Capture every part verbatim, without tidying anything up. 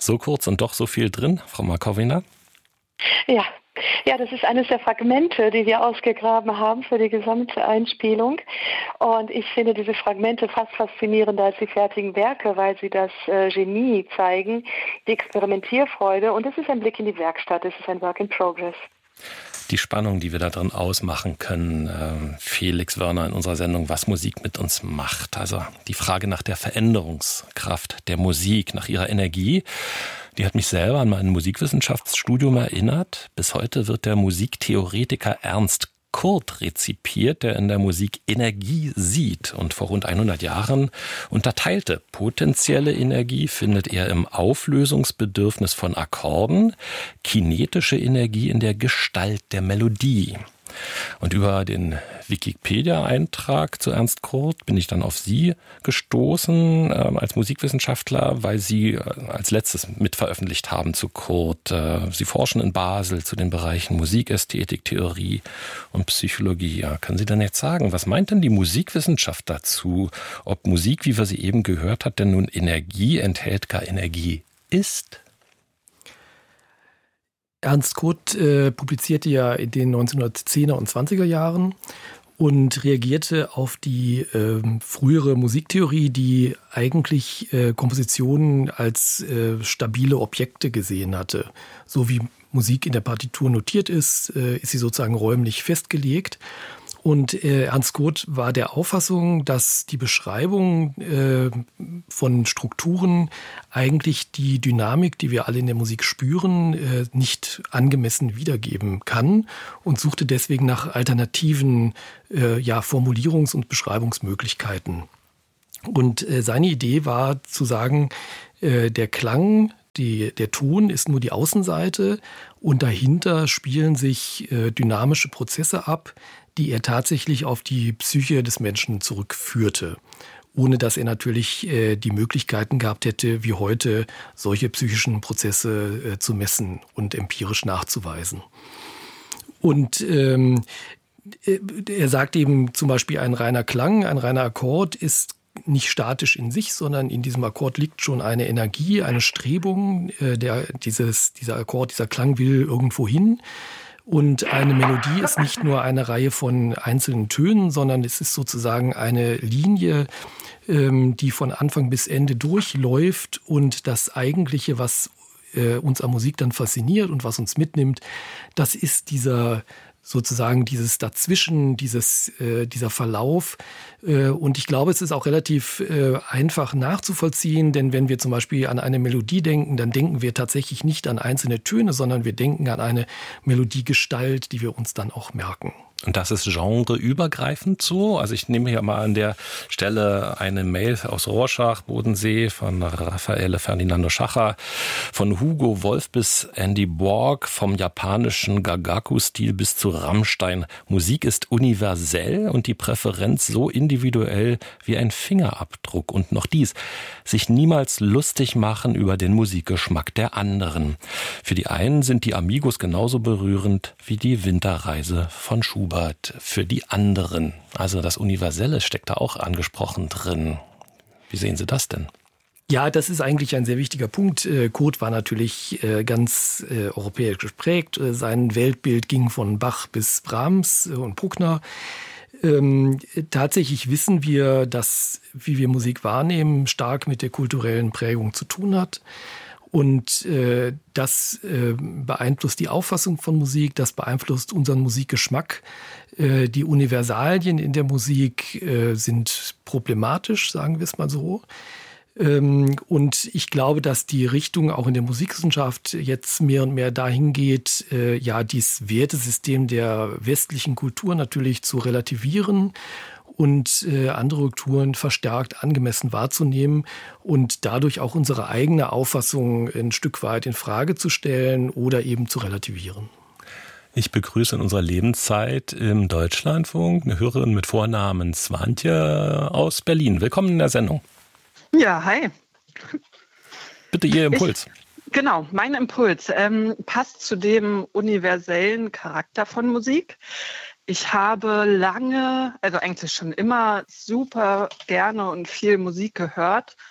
So kurz und doch so viel drin, Frau Markowina? Ja. Ja, das ist eines der Fragmente, die wir ausgegraben haben für die gesamte Einspielung. Und ich finde diese Fragmente fast faszinierender als die fertigen Werke, weil sie das äh, Genie zeigen, die Experimentierfreude. Und es ist ein Blick in die Werkstatt, es ist ein Work in Progress. Die Spannung, die wir da drin ausmachen können, äh, Felix Wörner in unserer Sendung, was Musik mit uns macht. Also die Frage nach der Veränderungskraft der Musik, nach ihrer Energie, die hat mich selber an mein Musikwissenschaftsstudium erinnert. Bis heute wird der Musiktheoretiker Ernst Kurt rezipiert, der in der Musik Energie sieht und vor rund hundert Jahren unterteilte. Potenzielle Energie findet er im Auflösungsbedürfnis von Akkorden, kinetische Energie in der Gestalt der Melodie. Und über den Wikipedia-Eintrag zu Ernst Kurt bin ich dann auf Sie gestoßen äh, als Musikwissenschaftler, weil Sie äh, als letztes mitveröffentlicht haben zu Kurt. Äh, Sie forschen in Basel zu den Bereichen Musikästhetik, Theorie und Psychologie. Ja, können Sie denn jetzt sagen, was meint denn die Musikwissenschaft dazu, ob Musik, wie wir sie eben gehört hat, denn nun Energie enthält, gar Energie ist? Ernst Kurt äh, publizierte ja in den neunzehnhundertzehner und zwanziger Jahren und reagierte auf die äh, frühere Musiktheorie, die eigentlich äh, Kompositionen als äh, stabile Objekte gesehen hatte. So wie Musik in der Partitur notiert ist, äh, ist sie sozusagen räumlich festgelegt. Und äh, Ernst Kurt war der Auffassung, dass die Beschreibung äh, von Strukturen eigentlich die Dynamik, die wir alle in der Musik spüren, äh, nicht angemessen wiedergeben kann und suchte deswegen nach alternativen äh, ja, Formulierungs- und Beschreibungsmöglichkeiten. Und äh, seine Idee war zu sagen, äh, der Klang, die, der Ton ist nur die Außenseite und dahinter spielen sich äh, dynamische Prozesse ab, die er tatsächlich auf die Psyche des Menschen zurückführte, ohne dass er natürlich äh, die Möglichkeiten gehabt hätte, wie heute solche psychischen Prozesse äh, zu messen und empirisch nachzuweisen. Und ähm, er sagt eben zum Beispiel, ein reiner Klang, ein reiner Akkord ist nicht statisch in sich, sondern in diesem Akkord liegt schon eine Energie, eine Strebung. Äh, der, dieses, dieser Akkord, dieser Klang will irgendwo hin. Und eine Melodie ist nicht nur eine Reihe von einzelnen Tönen, sondern es ist sozusagen eine Linie, ähm, die von Anfang bis Ende durchläuft. Und das Eigentliche, was äh, uns an Musik dann fasziniert und was uns mitnimmt, das ist dieser sozusagen dieses Dazwischen, dieses, äh, dieser Verlauf. Äh, und ich glaube, es ist auch relativ äh, einfach nachzuvollziehen, denn wenn wir zum Beispiel an eine Melodie denken, dann denken wir tatsächlich nicht an einzelne Töne, sondern wir denken an eine Melodiegestalt, die wir uns dann auch merken. Und das ist genreübergreifend so. Also ich nehme hier mal an der Stelle eine Mail aus Rorschach, Bodensee, von Raffaele Ferdinando Schacher, von Hugo Wolf bis Andy Borg, vom japanischen Gagaku-Stil bis zu Rammstein. Musik ist universell und die Präferenz so individuell wie ein Fingerabdruck. Und noch dies, sich niemals lustig machen über den Musikgeschmack der anderen. Für die einen sind die Amigos genauso berührend wie die Winterreise von Schubert. Für die anderen, also das Universelle steckt da auch angesprochen drin. Wie sehen Sie das denn? Ja, das ist eigentlich ein sehr wichtiger Punkt. Kurt war natürlich ganz europäisch geprägt. Sein Weltbild ging von Bach bis Brahms und Bruckner. Ähm, tatsächlich wissen wir, dass, wie wir Musik wahrnehmen, stark mit der kulturellen Prägung zu tun hat. Und äh, das äh, beeinflusst die Auffassung von Musik, das beeinflusst unseren Musikgeschmack. Äh, die Universalien in der Musik äh, sind problematisch, sagen wir es mal so. Ähm, und ich glaube, dass die Richtung auch in der Musikwissenschaft jetzt mehr und mehr dahin geht, äh, ja, dieses Wertesystem der westlichen Kultur natürlich zu relativieren und äh, andere Kulturen verstärkt angemessen wahrzunehmen und dadurch auch unsere eigene Auffassung ein Stück weit in Frage zu stellen oder eben zu relativieren. Ich begrüße in unserer Lebenszeit im Deutschlandfunk eine Hörerin mit Vornamen Swantje aus Berlin. Willkommen in der Sendung. Ja, hi. Bitte Ihr Impuls. Ich, genau, mein Impuls ähm, passt zu dem universellen Charakter von Musik. Ich habe lange, also eigentlich schon immer super gerne und viel Musik gehört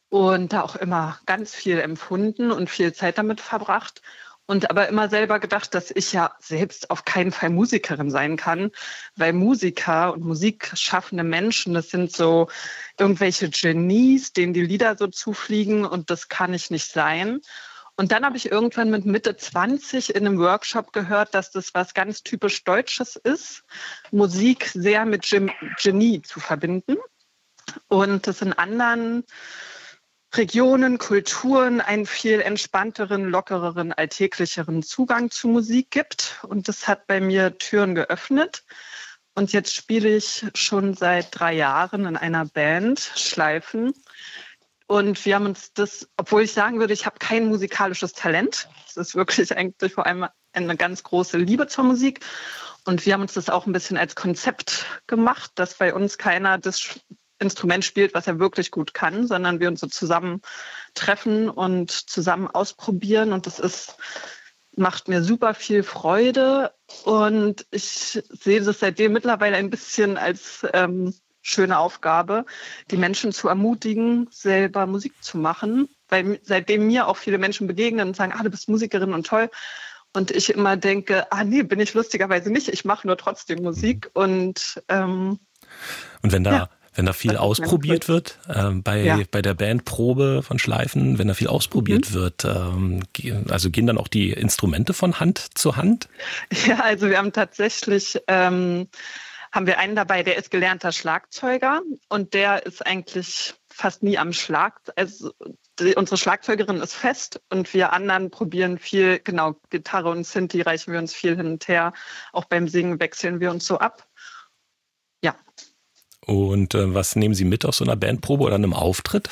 und da auch immer ganz viel empfunden und viel Zeit damit verbracht. Und aber immer selber gedacht, dass ich ja selbst auf keinen Fall Musikerin sein kann, weil Musiker und musikschaffende Menschen, das sind so irgendwelche Genies, denen die Lieder so zufliegen und das kann ich nicht sein. Und dann habe ich irgendwann mit Mitte zwanzig in einem Workshop gehört, dass das was ganz typisch Deutsches ist, Musik sehr mit Genie zu verbinden und das in anderen Regionen, Kulturen einen viel entspannteren, lockereren, alltäglicheren Zugang zu Musik gibt. Und das hat bei mir Türen geöffnet. Und jetzt spiele ich schon seit drei Jahren in einer Band, Schleifen. Und wir haben uns das, obwohl ich sagen würde, ich habe kein musikalisches Talent. Das ist wirklich eigentlich vor allem eine ganz große Liebe zur Musik. Und wir haben uns das auch ein bisschen als Konzept gemacht, dass bei uns keiner das Instrument spielt, was er wirklich gut kann, sondern wir uns so zusammen treffen und zusammen ausprobieren. Und das ist, macht mir super viel Freude. Und ich sehe das seitdem mittlerweile ein bisschen als ähm, schöne Aufgabe, die Menschen zu ermutigen, selber Musik zu machen. Weil seitdem mir auch viele Menschen begegnen und sagen, ah, du bist Musikerin und toll. Und ich immer denke, ah nee, bin ich lustigerweise nicht. Ich mache nur trotzdem Musik. Und, ähm, und wenn da ja. Wenn da viel ausprobiert wird, äh, bei, ja. bei der Bandprobe von Schleifen, wenn da viel ausprobiert mhm. wird, ähm, also gehen dann auch die Instrumente von Hand zu Hand? Ja, also wir haben tatsächlich, ähm, haben wir einen dabei, der ist gelernter Schlagzeuger und der ist eigentlich fast nie am Schlag. Also die, unsere Schlagzeugerin ist fest und wir anderen probieren viel, genau, Gitarre und Synthi reichen wir uns viel hin und her. Auch beim Singen wechseln wir uns so ab. Ja. Und äh, was nehmen Sie mit aus so einer Bandprobe oder einem Auftritt?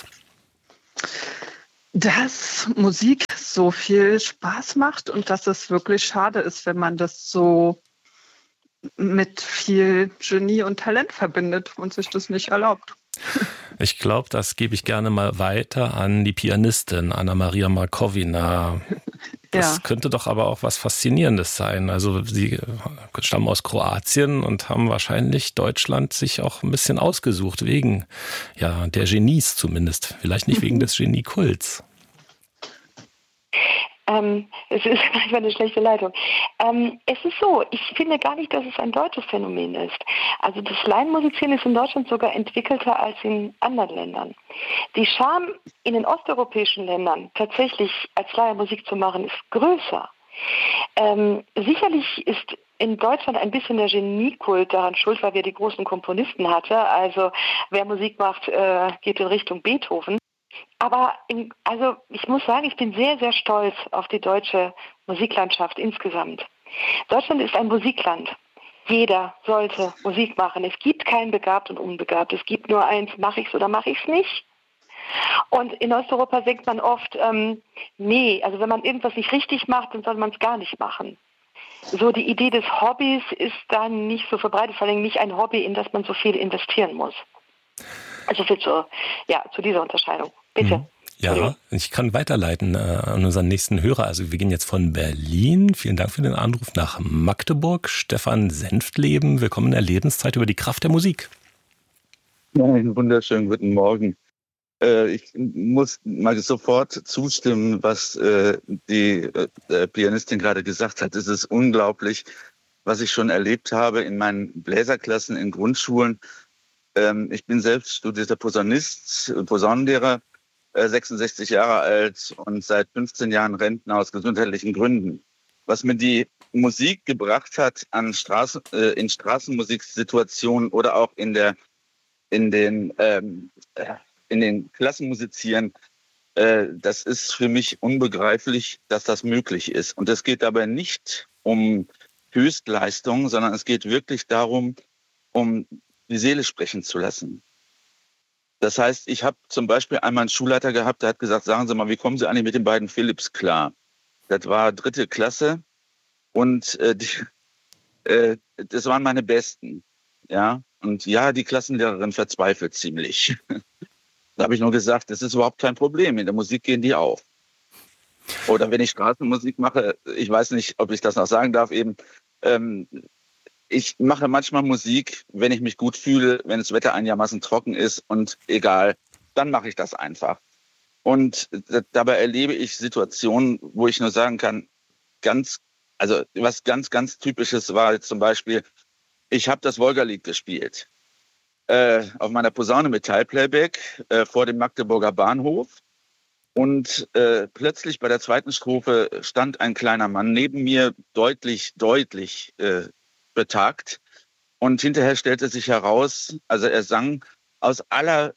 Dass Musik so viel Spaß macht und dass es wirklich schade ist, wenn man das so mit viel Genie und Talent verbindet und sich das nicht erlaubt. Ich glaube, das gebe ich gerne mal weiter an die Pianistin Anna-Maria Markovina. Das ja. könnte doch aber auch was Faszinierendes sein. Also Sie stammen aus Kroatien und haben wahrscheinlich Deutschland sich auch ein bisschen ausgesucht, wegen ja der Genies zumindest. Vielleicht nicht wegen des Geniekults. Ähm, es ist manchmal eine schlechte Leitung. Ähm, es ist so, ich finde gar nicht, dass es ein deutsches Phänomen ist. Also das Laienmusizieren ist in Deutschland sogar entwickelter als in anderen Ländern. Die Scham in den osteuropäischen Ländern, tatsächlich als Laie Musik zu machen, ist größer. Ähm, sicherlich ist in Deutschland ein bisschen der Geniekult daran schuld, weil wir die großen Komponisten hatten. Also wer Musik macht, äh, geht in Richtung Beethoven. Aber in, also ich muss sagen, ich bin sehr, sehr stolz auf die deutsche Musiklandschaft insgesamt. Deutschland ist ein Musikland. Jeder sollte Musik machen. Es gibt kein Begabt und Unbegabt. Es gibt nur eins, mache ich es oder mache ich es nicht. Und in Osteuropa denkt man oft, ähm, nee, also wenn man irgendwas nicht richtig macht, dann soll man es gar nicht machen. So die Idee des Hobbys ist dann nicht so verbreitet, vor allem nicht ein Hobby, in das man so viel investieren muss. Also viel zu, ja, zu dieser Unterscheidung. Bitte. Ja, ich kann weiterleiten äh, an unseren nächsten Hörer. Also wir gehen jetzt von Berlin. Vielen Dank für den Anruf nach Magdeburg. Stefan Senftleben, willkommen in der Lebenszeit über die Kraft der Musik. Ja, einen wunderschönen guten Morgen. Äh, ich muss mal sofort zustimmen, was äh, die äh, Pianistin gerade gesagt hat. Es ist unglaublich, was ich schon erlebt habe in meinen Bläserklassen in Grundschulen. Ähm, ich bin selbst studierter Posaunist, Posaunenlehrer, sechsundsechzig Jahre alt und seit fünfzehn Jahren Rentner aus gesundheitlichen Gründen. Was mir die Musik gebracht hat an Straßen, äh, in Straßenmusiksituationen oder auch in der in den ähm, in den Klassenmusizieren, äh, das ist für mich unbegreiflich, dass das möglich ist. Und es geht dabei nicht um Höchstleistung, sondern es geht wirklich darum, um die Seele sprechen zu lassen. Das heißt, ich habe zum Beispiel einmal einen Schulleiter gehabt, der hat gesagt, sagen Sie mal, wie kommen Sie eigentlich mit den beiden Philipps klar? Das war dritte Klasse und äh, die, äh, das waren meine Besten. Ja? Und ja, die Klassenlehrerin verzweifelt ziemlich. Da habe ich nur gesagt, das ist überhaupt kein Problem, in der Musik gehen die auf. Oder wenn ich Straßenmusik mache, ich weiß nicht, ob ich das noch sagen darf, eben, ähm, ich mache manchmal Musik, wenn ich mich gut fühle, wenn das Wetter einigermaßen trocken ist und egal, dann mache ich das einfach. Und dabei erlebe ich Situationen, wo ich nur sagen kann, ganz, also was ganz, ganz Typisches war jetzt zum Beispiel, ich habe das Wolga-Lied gespielt äh, auf meiner Posaune mit Teilplayback äh, vor dem Magdeburger Bahnhof. Und äh, plötzlich bei der zweiten Strophe stand ein kleiner Mann neben mir, deutlich, deutlich äh, betagt. Und hinterher stellte sich heraus, also er sang aus aller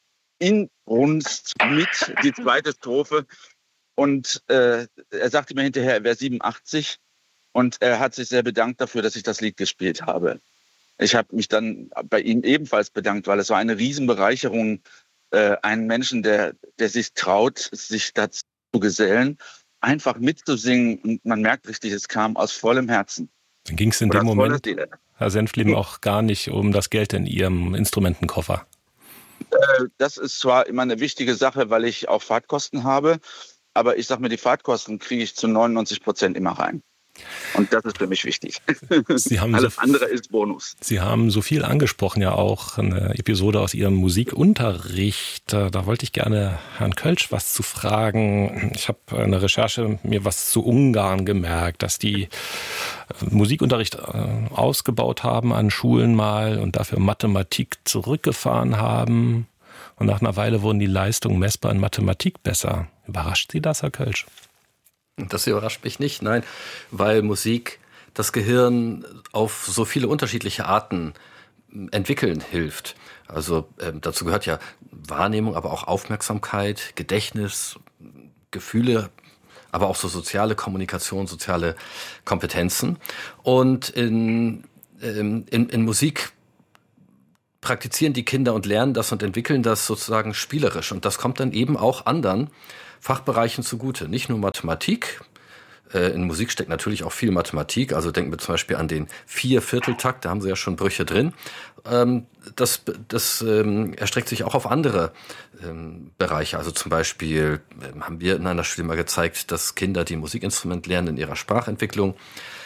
Inbrunst mit die zweite Strophe. Und äh, er sagte mir hinterher, er wäre siebenundachtzig. Und er hat sich sehr bedankt dafür, dass ich das Lied gespielt habe. Ich habe mich dann bei ihm ebenfalls bedankt, weil es war eine Riesenbereicherung, äh, einen Menschen, der, der sich traut, sich dazu zu gesellen, einfach mitzusingen. Und man merkt richtig, es kam aus vollem Herzen. Dann ging es in dem Moment, Herr Senftleben, auch gar nicht um das Geld in Ihrem Instrumentenkoffer. Äh, das ist zwar immer eine wichtige Sache, weil ich auch Fahrtkosten habe, aber ich sage mir, die Fahrtkosten kriege ich zu neunundneunzig Prozent immer rein. Und das ist für mich wichtig. Sie haben Alles so, andere ist Bonus. Sie haben so viel angesprochen, ja auch eine Episode aus Ihrem Musikunterricht. Da wollte ich gerne Herrn Kölsch was zu fragen. Ich habe in der Recherche mir was zu Ungarn gemerkt, dass die Musikunterricht ausgebaut haben an Schulen mal und dafür Mathematik zurückgefahren haben. Und nach einer Weile wurden die Leistungen messbar in Mathematik besser. Überrascht Sie das, Herr Kölsch? Das überrascht mich nicht, nein, weil Musik das Gehirn auf so viele unterschiedliche Arten entwickeln hilft. Also äh, dazu gehört ja Wahrnehmung, aber auch Aufmerksamkeit, Gedächtnis, Gefühle, aber auch so soziale Kommunikation, soziale Kompetenzen. Und in, ähm, in, in Musik praktizieren die Kinder und lernen das und entwickeln das sozusagen spielerisch. Und das kommt dann eben auch anderen Fachbereichen zugute. Nicht nur Mathematik. In Musik steckt natürlich auch viel Mathematik. Also denken wir zum Beispiel an den Viervierteltakt. Da haben Sie ja schon Brüche drin. Das, das erstreckt sich auch auf andere Bereiche. Also zum Beispiel haben wir in einer Studie mal gezeigt, dass Kinder, die ein Musikinstrument lernen, in ihrer Sprachentwicklung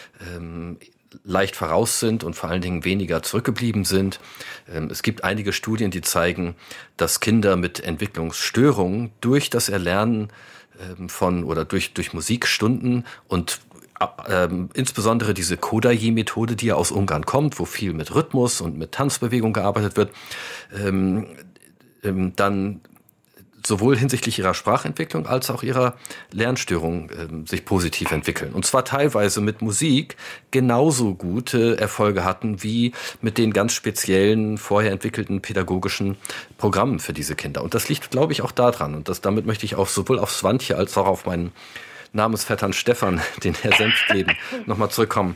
leicht voraus sind und vor allen Dingen weniger zurückgeblieben sind. Es gibt einige Studien, die zeigen, dass Kinder mit Entwicklungsstörungen durch das Erlernen von oder durch, durch Musikstunden und ähm, insbesondere diese Kodaly-Methode, die ja aus Ungarn kommt, wo viel mit Rhythmus und mit Tanzbewegung gearbeitet wird, ähm, ähm, dann sowohl hinsichtlich ihrer Sprachentwicklung als auch ihrer Lernstörung äh, sich positiv entwickeln. Und zwar teilweise mit Musik genauso gute Erfolge hatten wie mit den ganz speziellen, vorher entwickelten pädagogischen Programmen für diese Kinder. Und das liegt, glaube ich, auch daran. Und das, damit möchte ich auch sowohl auf Swantje als auch auf meinen Namensvettern Stefan, den Herr Senftleben, nochmal zurückkommen.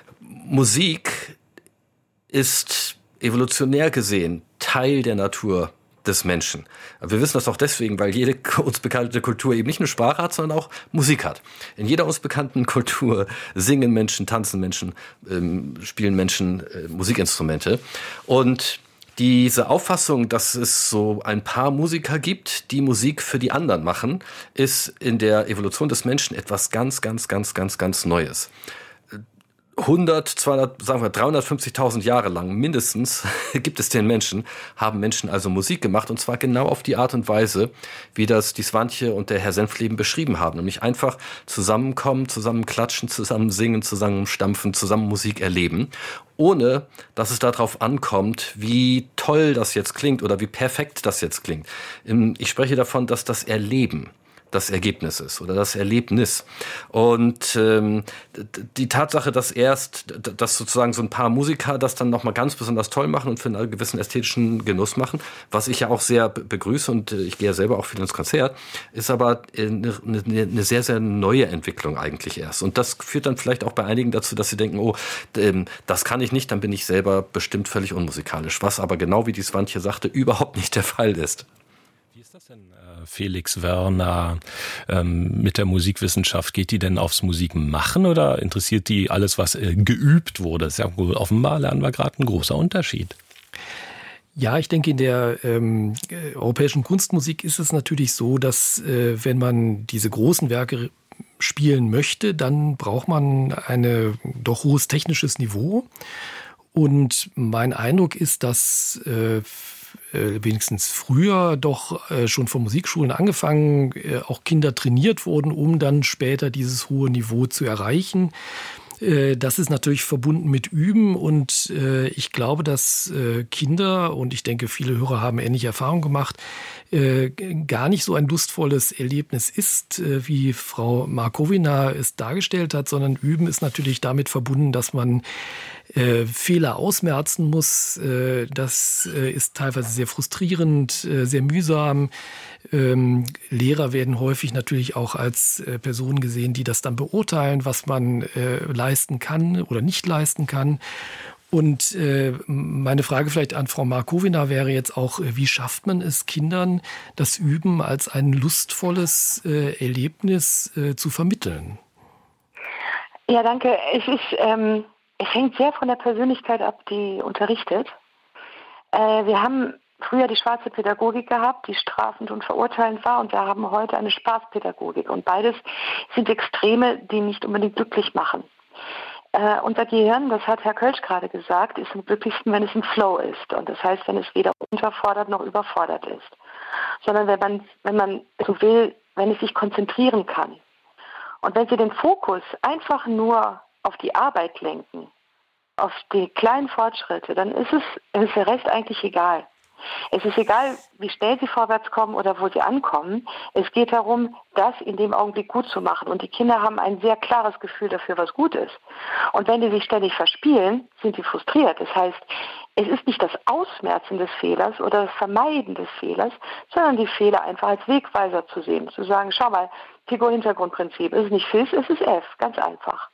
Musik ist evolutionär gesehen Teil der Natur des Menschen. Wir wissen das auch deswegen, weil jede uns bekannte Kultur eben nicht nur Sprache hat, sondern auch Musik hat. In jeder uns bekannten Kultur singen Menschen, tanzen Menschen, ähm, spielen Menschen äh, Musikinstrumente. Und diese Auffassung, dass es so ein paar Musiker gibt, die Musik für die anderen machen, ist in der Evolution des Menschen etwas ganz, ganz, ganz, ganz, ganz Neues. hundert, zweihundert, sagen wir dreihundertfünfzigtausend Jahre lang mindestens gibt es den Menschen, haben Menschen also Musik gemacht und zwar genau auf die Art und Weise, wie das die Swantje und der Herr Senftleben beschrieben haben, nämlich einfach zusammenkommen, zusammen klatschen, zusammen singen, zusammen stampfen, zusammen Musik erleben, ohne dass es darauf ankommt, wie toll das jetzt klingt oder wie perfekt das jetzt klingt. Ich spreche davon, dass das Erleben das Ergebnis ist oder das Erlebnis. Und ähm, die Tatsache, dass erst, dass sozusagen so ein paar Musiker das dann nochmal ganz besonders toll machen und für einen gewissen ästhetischen Genuss machen, was ich ja auch sehr begrüße und ich gehe ja selber auch viel ins Konzert, ist aber eine, eine sehr, sehr neue Entwicklung eigentlich erst. Und das führt dann vielleicht auch bei einigen dazu, dass sie denken, oh, das kann ich nicht, dann bin ich selber bestimmt völlig unmusikalisch. Was aber genau wie die Swantje sagte, überhaupt nicht der Fall ist. Wie ist das denn, Felix Wörner, ähm, mit der Musikwissenschaft? Geht die denn aufs Musikmachen oder interessiert die alles, was äh, geübt wurde? Das ist ja offenbar, lernen wir gerade, ein großer Unterschied. Ja, ich denke, in der ähm, europäischen Kunstmusik ist es natürlich so, dass äh, wenn man diese großen Werke spielen möchte, dann braucht man ein doch hohes technisches Niveau. Und mein Eindruck ist, dass äh, äh, wenigstens früher doch äh, schon von Musikschulen angefangen, äh, auch Kinder trainiert wurden, um dann später dieses hohe Niveau zu erreichen. Das ist natürlich verbunden mit Üben und äh, ich glaube, dass äh, Kinder, und ich denke, viele Hörer haben ähnliche Erfahrungen gemacht, äh, gar nicht so ein lustvolles Erlebnis ist, äh, wie Frau Markowina es dargestellt hat, sondern Üben ist natürlich damit verbunden, dass man äh, Fehler ausmerzen muss. Äh, das äh, ist teilweise sehr frustrierend, äh, sehr mühsam. Ähm, Lehrer werden häufig natürlich auch als äh, Personen gesehen, die das dann beurteilen, was man äh, leisten kann oder nicht leisten kann. Und äh, meine Frage vielleicht an Frau Markowina wäre jetzt auch, äh, wie schafft man es Kindern, das Üben als ein lustvolles äh, Erlebnis äh, zu vermitteln? Ja, danke. Es ist, ähm, es hängt sehr von der Persönlichkeit ab, die unterrichtet. Äh, wir haben früher die schwarze Pädagogik gehabt, die strafend und verurteilend war, und wir haben heute eine Spaßpädagogik. Und beides sind Extreme, die nicht unbedingt glücklich machen. Äh, unser Gehirn, das hat Herr Kölsch gerade gesagt, ist am glücklichsten, wenn es im Flow ist. Und das heißt, wenn es weder unterfordert noch überfordert ist. Sondern wenn man, wenn man so will, wenn es sich konzentrieren kann. Und wenn Sie den Fokus einfach nur auf die Arbeit lenken, auf die kleinen Fortschritte, dann ist es, ist der Rest eigentlich egal. Es ist egal, wie schnell Sie vorwärts kommen oder wo Sie ankommen. Es geht darum, das in dem Augenblick gut zu machen. Und die Kinder haben ein sehr klares Gefühl dafür, was gut ist. Und wenn die sich ständig verspielen, sind sie frustriert. Das heißt, es ist nicht das Ausmerzen des Fehlers oder das Vermeiden des Fehlers, sondern die Fehler einfach als Wegweiser zu sehen. Zu sagen, schau mal, Figur-Hintergrundprinzip, es ist nicht Fis, es ist F. Ganz einfach.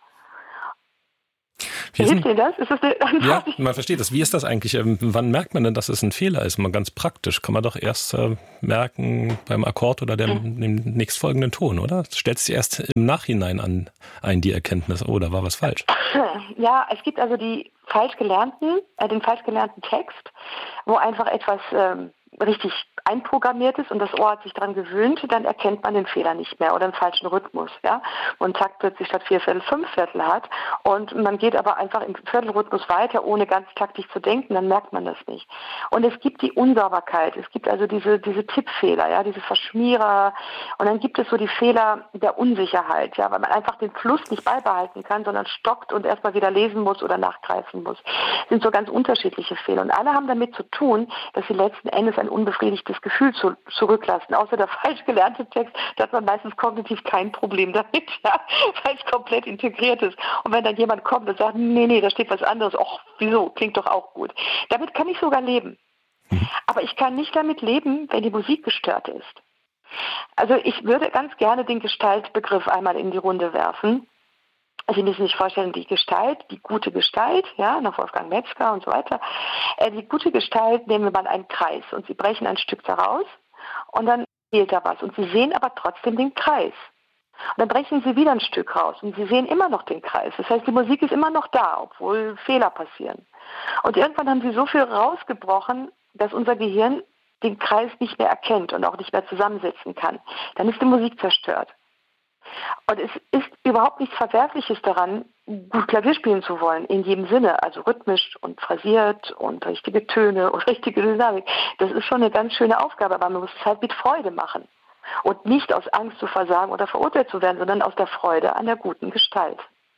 Wie Hilft Ihnen das? Ist das eine ja, man versteht das. Wie ist das eigentlich? Ähm, wann merkt man denn, dass es ein Fehler ist? Mal ganz praktisch. Kann man doch erst äh, merken beim Akkord oder dem, dem nächstfolgenden Ton, oder? Das stellt sich erst im Nachhinein an ein, die Erkenntnis, oh, da war was falsch. Ja, es gibt also die falsch gelernten, äh, den falsch gelernten Text, wo einfach etwas ähm, richtig einprogrammiert ist und das Ohr hat sich daran gewöhnt, dann erkennt man den Fehler nicht mehr oder einen falschen Rhythmus, ja, und Takt plötzlich statt vier Viertel fünf Viertel hat und man geht aber einfach im Viertelrhythmus weiter, ohne ganz taktisch zu denken, dann merkt man das nicht. Und es gibt die Unsauberkeit, es gibt also diese diese Tippfehler, ja, diese Verschmierer, und dann gibt es so die Fehler der Unsicherheit, ja, weil man einfach den Fluss nicht beibehalten kann, sondern stockt und erstmal wieder lesen muss oder nachgreifen muss. Das sind so ganz unterschiedliche Fehler und alle haben damit zu tun, dass sie letzten Endes ein unbefriedigtes Gefühl zu, zurücklassen. Außer der falsch gelernte Text, da hat man meistens kognitiv kein Problem damit, ja, weil es komplett integriert ist. Und wenn dann jemand kommt und sagt, nee, nee, da steht was anderes, ach, wieso, klingt doch auch gut. Damit kann ich sogar leben. Aber ich kann nicht damit leben, wenn die Musik gestört ist. Also ich würde ganz gerne den Gestaltbegriff einmal in die Runde werfen. Sie müssen sich vorstellen, die Gestalt, die gute Gestalt, ja, nach Wolfgang Metzger und so weiter, äh, die gute Gestalt nehmen wir mal einen Kreis und Sie brechen ein Stück daraus und dann fehlt da was und Sie sehen aber trotzdem den Kreis. Und dann brechen Sie wieder ein Stück raus und Sie sehen immer noch den Kreis. Das heißt, die Musik ist immer noch da, obwohl Fehler passieren. Und irgendwann haben Sie so viel rausgebrochen, dass unser Gehirn den Kreis nicht mehr erkennt und auch nicht mehr zusammensetzen kann. Dann ist die Musik zerstört. Und es ist überhaupt nichts Verwerfliches daran, gut Klavier spielen zu wollen, in jedem Sinne, also rhythmisch und phrasiert und richtige Töne und richtige Dynamik. Das ist schon eine ganz schöne Aufgabe, aber man muss es halt mit Freude machen und nicht aus Angst zu versagen oder verurteilt zu werden, sondern aus der Freude an der guten Gestalt.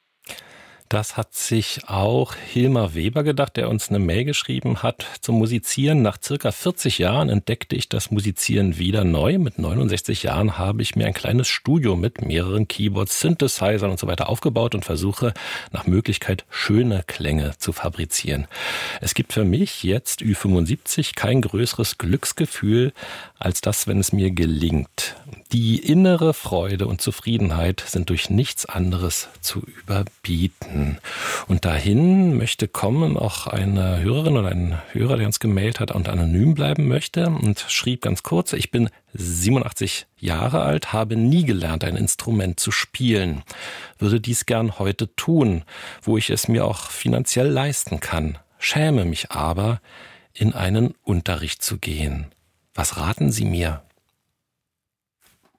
Das hat sich auch Hilmar Weber gedacht, der uns eine Mail geschrieben hat zum Musizieren. Nach circa vierzig Jahren entdeckte ich das Musizieren wieder neu. Mit neunundsechzig Jahren habe ich mir ein kleines Studio mit mehreren Keyboards, Synthesizern und so weiter aufgebaut und versuche nach Möglichkeit schöne Klänge zu fabrizieren. Es gibt für mich jetzt Ü fünfundsiebzig kein größeres Glücksgefühl als das, wenn es mir gelingt. Die innere Freude und Zufriedenheit sind durch nichts anderes zu überbieten. Und dahin möchte kommen auch eine Hörerin oder ein Hörer, der uns gemailt hat und anonym bleiben möchte und schrieb ganz kurz: Ich bin siebenundachtzig Jahre alt, habe nie gelernt, ein Instrument zu spielen. Würde dies gern heute tun, wo ich es mir auch finanziell leisten kann. Schäme mich aber, in einen Unterricht zu gehen. Was raten Sie mir?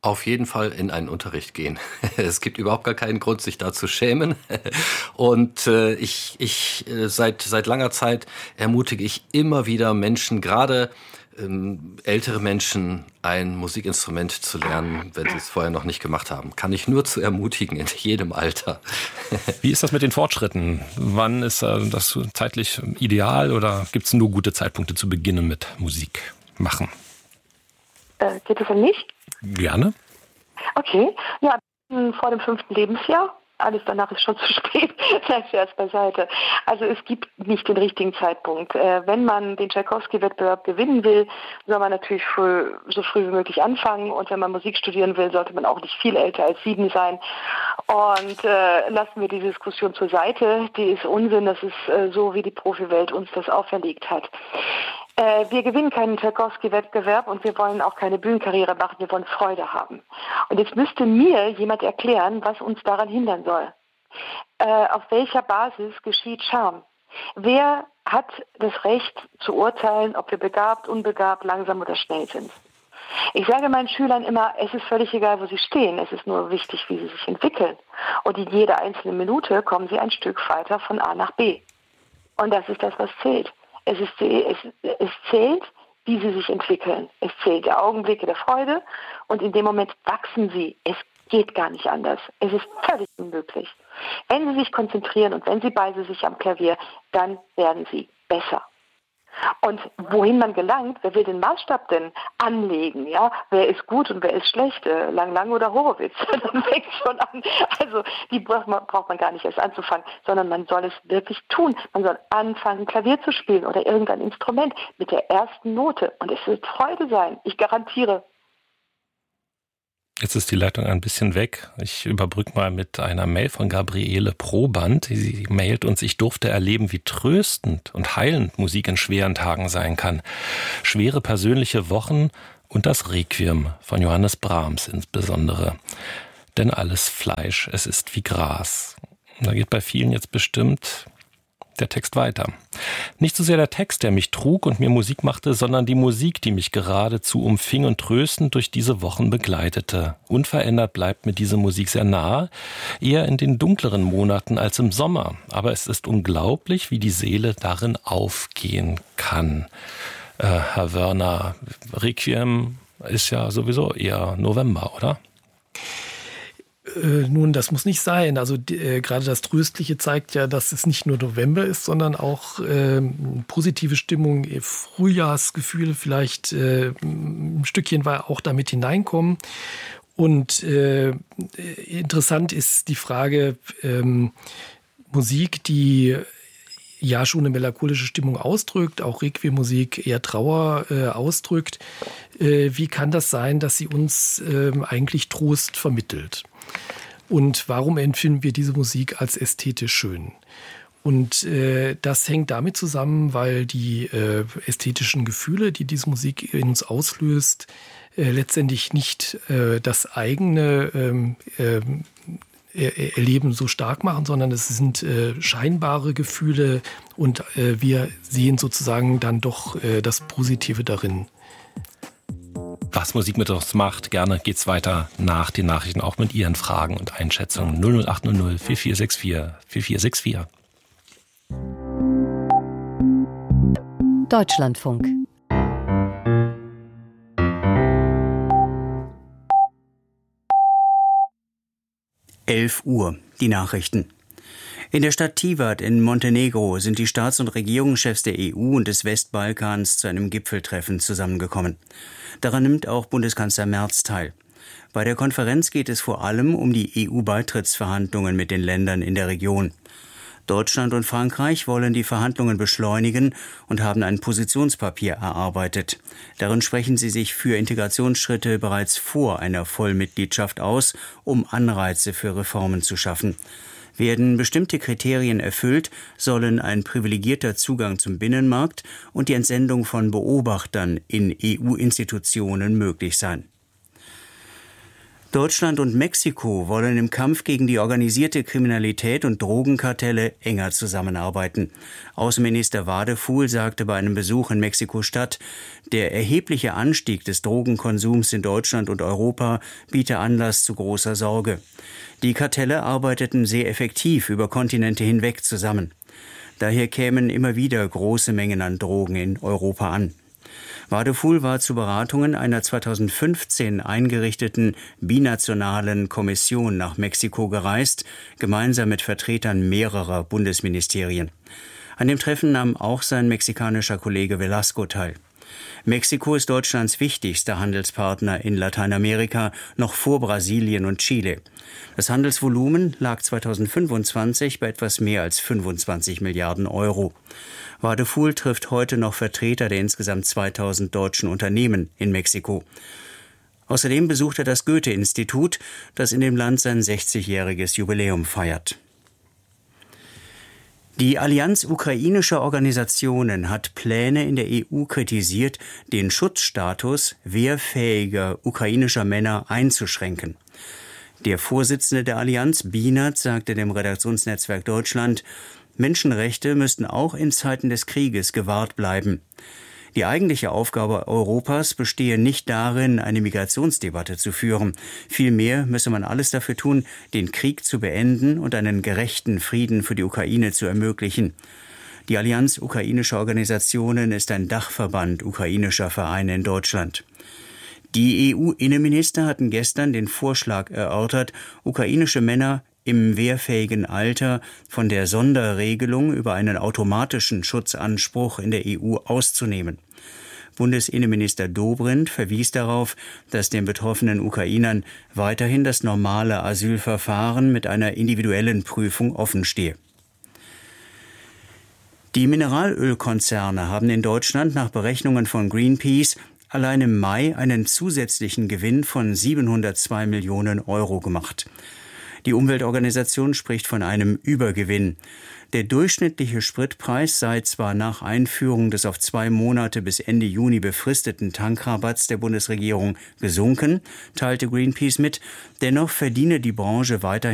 Auf jeden Fall in einen Unterricht gehen. Es gibt überhaupt gar keinen Grund, sich da zu schämen. Und äh, ich, ich äh, seit seit langer Zeit ermutige ich immer wieder Menschen, gerade ähm, ältere Menschen, ein Musikinstrument zu lernen, wenn sie es vorher noch nicht gemacht haben. Kann ich nur zu ermutigen, in jedem Alter. Wie ist das mit den Fortschritten? Wann ist äh, das zeitlich ideal oder gibt es nur gute Zeitpunkte zu beginnen mit Musik machen? Äh, geht es um mich? Gerne. Okay, ja, vor dem fünften Lebensjahr. Alles danach ist schon zu spät. Nein, Scherz beiseite. Also es gibt nicht den richtigen Zeitpunkt. Äh, wenn man den Tschaikowski-Wettbewerb gewinnen will, soll man natürlich früh, so früh wie möglich anfangen. Und wenn man Musik studieren will, sollte man auch nicht viel älter als sieben sein. Und äh, lassen wir die Diskussion zur Seite. Die ist Unsinn. Das ist äh, so, wie die Profiwelt uns das auferlegt hat. Äh, wir gewinnen keinen Tschaikowski-Wettbewerb und wir wollen auch keine Bühnenkarriere machen, wir wollen Freude haben. Und jetzt müsste mir jemand erklären, was uns daran hindern soll. Äh, auf welcher Basis geschieht Charme? Wer hat das Recht zu urteilen, ob wir begabt, unbegabt, langsam oder schnell sind? Ich sage meinen Schülern immer, es ist völlig egal, wo sie stehen, es ist nur wichtig, wie sie sich entwickeln. Und in jeder einzelnen Minute kommen sie ein Stück weiter von A nach B. Und das ist das, was zählt. Es, ist, es, es zählt, wie sie sich entwickeln. Es zählt der Augenblicke der Freude und in dem Moment wachsen sie. Es geht gar nicht anders. Es ist völlig unmöglich. Wenn sie sich konzentrieren und wenn sie beise sich am Klavier, dann werden sie besser. Und wohin man gelangt, wer will den Maßstab denn anlegen? Ja, wer ist gut und wer ist schlecht? Lang Lang oder Horowitz? Dann fängt schon an. Also die braucht man, braucht man gar nicht erst anzufangen, sondern man soll es wirklich tun. Man soll anfangen, Klavier zu spielen oder irgendein Instrument mit der ersten Note. Und es wird Freude sein. Ich garantiere. Jetzt ist die Leitung ein bisschen weg. Ich überbrücke mal mit einer Mail von Gabriele Proband. Sie mailt uns, ich durfte erleben, wie tröstend und heilend Musik in schweren Tagen sein kann. Schwere persönliche Wochen und das Requiem von Johannes Brahms insbesondere. Denn alles Fleisch, es ist wie Gras. Da geht bei vielen jetzt bestimmt der Text weiter. Nicht so sehr der Text, der mich trug und mir Musik machte, sondern die Musik, die mich geradezu umfing und tröstend durch diese Wochen begleitete. Unverändert bleibt mir diese Musik sehr nahe, eher in den dunkleren Monaten als im Sommer. Aber es ist unglaublich, wie die Seele darin aufgehen kann. Äh, Herr Wörner, Requiem ist ja sowieso eher November, oder? Äh, nun, das muss nicht sein. Also äh, gerade das Tröstliche zeigt ja, dass es nicht nur November ist, sondern auch äh, positive Stimmung, Frühjahrsgefühle vielleicht äh, ein Stückchen war auch damit hineinkommen. Und äh, interessant ist die Frage, ähm, Musik, die ja schon eine melancholische Stimmung ausdrückt, auch Requiem-Musik eher Trauer äh, ausdrückt. Äh, wie kann das sein, dass sie uns äh, eigentlich Trost vermittelt? Und warum empfinden wir diese Musik als ästhetisch schön? Und äh, das hängt damit zusammen, weil die äh, ästhetischen Gefühle, die diese Musik in uns auslöst, äh, letztendlich nicht äh, das eigene ähm, äh, Erleben so stark machen, sondern es sind äh, scheinbare Gefühle und äh, wir sehen sozusagen dann doch äh, das Positive darin. Was Musik mit uns macht, gerne geht's weiter nach den Nachrichten, auch mit Ihren Fragen und Einschätzungen. null null acht null null vier vier sechs vier vier vier sechs vier. Deutschlandfunk. elf Uhr, die Nachrichten. In der Stadt Tivat in Montenegro sind die Staats- und Regierungschefs der E U und des Westbalkans zu einem Gipfeltreffen zusammengekommen. Daran nimmt auch Bundeskanzler Merz teil. Bei der Konferenz geht es vor allem um die E U-Beitrittsverhandlungen mit den Ländern in der Region. Deutschland und Frankreich wollen die Verhandlungen beschleunigen und haben ein Positionspapier erarbeitet. Darin sprechen sie sich für Integrationsschritte bereits vor einer Vollmitgliedschaft aus, um Anreize für Reformen zu schaffen. Werden bestimmte Kriterien erfüllt, sollen ein privilegierter Zugang zum Binnenmarkt und die Entsendung von Beobachtern in E U-Institutionen möglich sein. Deutschland und Mexiko wollen im Kampf gegen die organisierte Kriminalität und Drogenkartelle enger zusammenarbeiten. Außenminister Wadefuhl sagte bei einem Besuch in Mexiko-Stadt, der erhebliche Anstieg des Drogenkonsums in Deutschland und Europa biete Anlass zu großer Sorge. Die Kartelle arbeiteten sehr effektiv über Kontinente hinweg zusammen. Daher kämen immer wieder große Mengen an Drogen in Europa an. Wadefuhl war zu Beratungen einer zweitausendfünfzehn eingerichteten binationalen Kommission nach Mexiko gereist, gemeinsam mit Vertretern mehrerer Bundesministerien. An dem Treffen nahm auch sein mexikanischer Kollege Velasco teil. Mexiko ist Deutschlands wichtigster Handelspartner in Lateinamerika, noch vor Brasilien und Chile. Das Handelsvolumen lag zweitausendfünfundzwanzig bei etwas mehr als fünfundzwanzig Milliarden Euro. Wadefuhl trifft heute noch Vertreter der insgesamt zweitausend deutschen Unternehmen in Mexiko. Außerdem besucht er das Goethe-Institut, das in dem Land sein sechzigjähriges Jubiläum feiert. Die Allianz ukrainischer Organisationen hat Pläne in der E U kritisiert, den Schutzstatus wehrfähiger ukrainischer Männer einzuschränken. Der Vorsitzende der Allianz, Bienert, sagte dem Redaktionsnetzwerk Deutschland, Menschenrechte müssten auch in Zeiten des Krieges gewahrt bleiben. Die eigentliche Aufgabe Europas bestehe nicht darin, eine Migrationsdebatte zu führen. Vielmehr müsse man alles dafür tun, den Krieg zu beenden und einen gerechten Frieden für die Ukraine zu ermöglichen. Die Allianz ukrainischer Organisationen ist ein Dachverband ukrainischer Vereine in Deutschland. Die E U-Innenminister hatten gestern den Vorschlag erörtert, ukrainische Männer im wehrfähigen Alter von der Sonderregelung über einen automatischen Schutzanspruch in der E U auszunehmen. Bundesinnenminister Dobrindt verwies darauf, dass den betroffenen Ukrainern weiterhin das normale Asylverfahren mit einer individuellen Prüfung offenstehe. Die Mineralölkonzerne haben in Deutschland nach Berechnungen von Greenpeace allein im Mai einen zusätzlichen Gewinn von siebenhundertzwei Millionen Euro gemacht. Die Umweltorganisation spricht von einem Übergewinn. Der durchschnittliche Spritpreis sei zwar nach Einführung des auf zwei Monate bis Ende Juni befristeten Tankrabatts der Bundesregierung gesunken, teilte Greenpeace mit, dennoch verdiene die Branche weiterhin